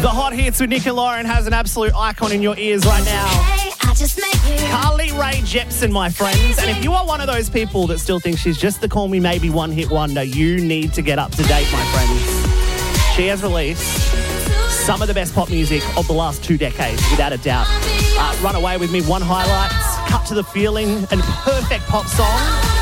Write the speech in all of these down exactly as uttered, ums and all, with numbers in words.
The hot hits with Nick and Lauren has an absolute icon in your ears right now. Hey, I just met you. Carly Rae Jepsen, my friends. And if you are one of those people that still thinks she's just the Call Me Maybe one-hit wonder, you need to get up to date, my friends. She has released some of the best pop music of the last two decades, without a doubt. Uh, Run Away With Me, One Highlights, Cut to the Feeling, and Perfect Pop Song.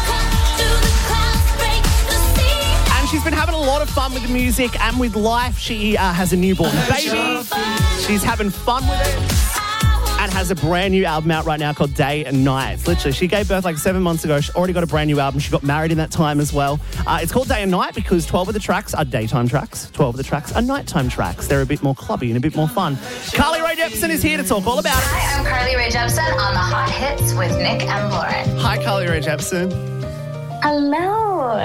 And she's been having a lot of fun with the music and with life. She uh, has a newborn baby. She's having fun with it. And has a brand new album out right now called Day and Night. Literally, she gave birth like seven months ago. She already got a brand new album. She got married in that time as well. Uh, it's called Day and Night because twelve of the tracks are daytime tracks. twelve of the tracks are nighttime tracks. They're a bit more clubby and a bit more fun. Carly Rae Jepsen is here to talk all about it. Hi, I'm Carly Rae Jepsen on the Hot Hits with Nick and Lauren. Hi, Carly Rae Jepsen. Hello.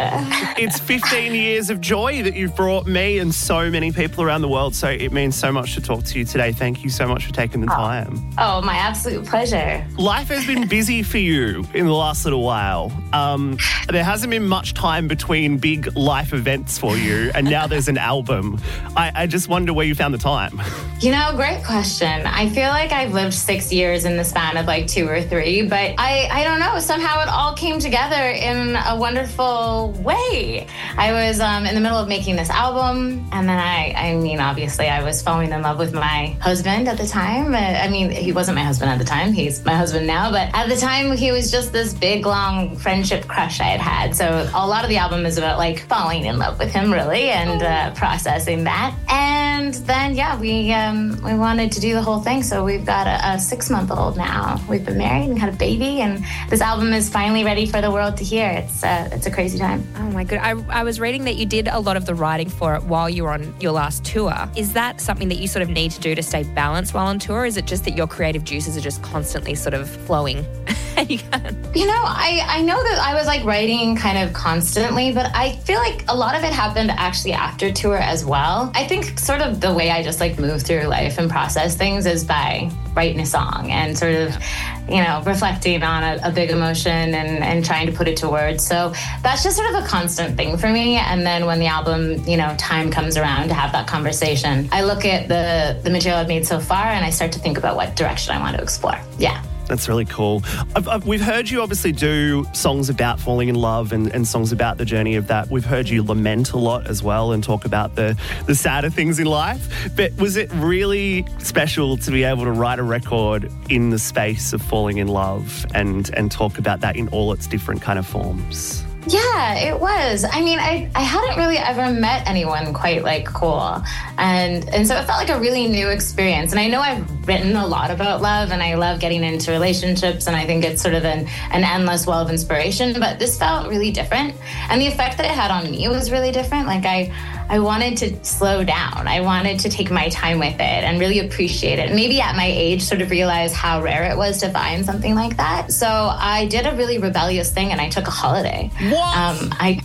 It's fifteen years of joy that you've brought me and so many people around the world, so it means so much to talk to you today. Thank you so much for taking the time. Oh, my absolute pleasure. Life has been busy for you in the last little while. Um, there hasn't been much time between big life events for you, and now there's an album. I, I just wonder where you found the time. You know, great question. I feel like I've lived six years in the span of like two or three, but I, I don't know. Somehow it all came together in a wonderful way. I was um, in the middle of making this album, and then I, I mean, obviously I was falling in love with my husband at the time. I mean, he wasn't my husband at the time. He's my husband now, but at the time he was just this big, long friendship crush I had had. So a lot of the album is about like falling in love with him, really, and uh, processing that. And then, yeah, we um, we wanted to do the whole thing. So we've got a, a six-month-old now. We've been married and had a baby, and this album is finally ready for the world to hear. It's uh, it's a crazy time. Oh my god! I, I was reading that you did a lot of the writing for it while you were on your last tour. Is that something that you sort of need to do to stay balanced while on tour? Or is it just that your creative juices are just constantly sort of flowing? you, you know, I, I know that I was like writing kind of constantly, but I feel like a lot of it happened actually after tour as well. I think sort of the way I just like move through life and process things is by writing a song and sort of, you know, reflecting on a, a big emotion and, and trying to put it to words. So that's just sort of a constant thing for me. And then when the album, you know, time comes around to have that conversation, I look at the, the material I've made so far and I start to think about what direction I want to explore. Yeah. That's really cool. I've, I've, we've heard you obviously do songs about falling in love and, and songs about the journey of that. We've heard you lament a lot as well and talk about the, the sadder things in life. But was it really special to be able to write a record in the space of falling in love and, and talk about that in all its different kind of forms? Yeah, it was. I mean, I, I hadn't really ever met anyone quite like Cole. And and so it felt like a really new experience. And I know I've written a lot about love and I love getting into relationships and I think it's sort of an, an endless well of inspiration, but this felt really different. And the effect that it had on me was really different. Like I, I wanted to slow down. I wanted to take my time with it and really appreciate it. Maybe at my age sort of realize how rare it was to find something like that. So I did a really rebellious thing and I took a holiday. What? Um, I,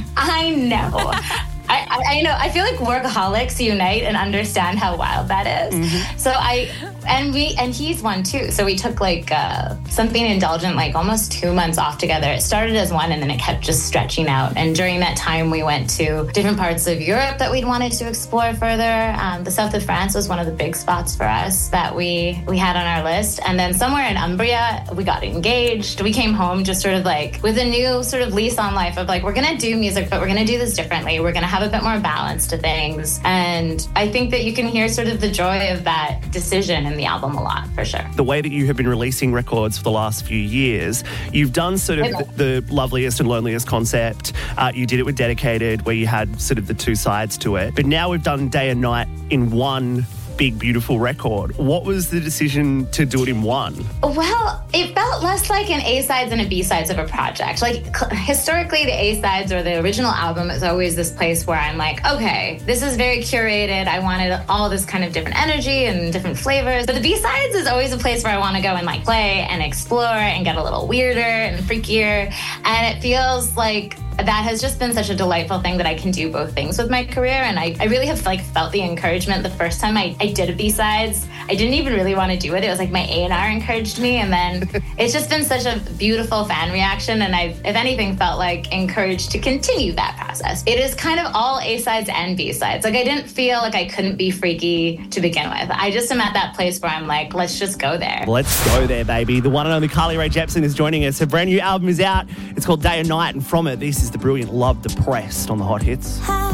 I know. I, I know. I feel like workaholics unite and understand how wild that is. Mm-hmm. So I, and we, and he's one too. So we took like uh, something indulgent, like almost two months off together. It started as one and then it kept just stretching out. And during that time, we went to different parts of Europe that we'd wanted to explore further. Um, the south of France was one of the big spots for us that we, we had on our list. And then somewhere in Umbria, we got engaged. We came home just sort of like with a new sort of lease on life of like, we're going to do music, but we're going to do this differently. We're going to have a bit more balance to things. And I think that you can hear sort of the joy of that decision in the album a lot, for sure. The way that you have been releasing records for the last few years, you've done sort of the, the loveliest and loneliest concept. Uh, you did it with Dedicated, where you had sort of the two sides to it. But now we've done Day and Night in one big, beautiful record. What was the decision to do it in one? Well, it felt less like an A-sides and a B-sides of a project. Like, historically, the A-sides or the original album is always this place where I'm like, okay, this is very curated. I wanted all this kind of different energy and different flavors. But the B-sides is always a place where I want to go and like play and explore and get a little weirder and freakier. And it feels like that has just been such a delightful thing that I can do both things with my career. And I, I really have like felt the encouragement the first time I, I did a B-sides. I didn't even really want to do it. It was like my A and R encouraged me. And then it's just been such a beautiful fan reaction, and I've, if anything, felt like encouraged to continue that process. It is kind of all A-sides and B-sides. Like, I didn't feel like I couldn't be freaky to begin with. I just am at that place where I'm like, let's just go there. Let's go there, baby. The one and only Carly Rae Jepsen is joining us. Her brand new album is out. It's called Day and Night, and from it, this is the brilliant Love Depressed on the Hot Hits.